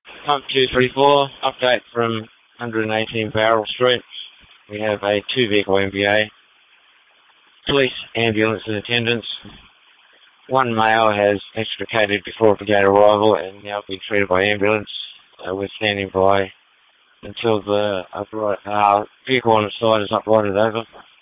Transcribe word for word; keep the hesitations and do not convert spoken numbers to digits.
Pump two three four, update from one eighteen Barrel Street. We have a two-vehicle M V A. Police, ambulance in attendance. One male has extricated before brigade arrival and now been treated by ambulance. Uh, we're standing by until the upright, uh, vehicle on its side is uprighted over.